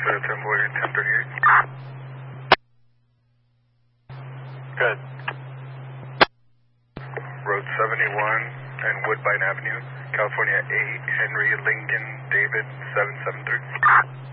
Boy 1038. Good. Road 71 and Woodbine Avenue, California 8, Henry Lincoln David 773.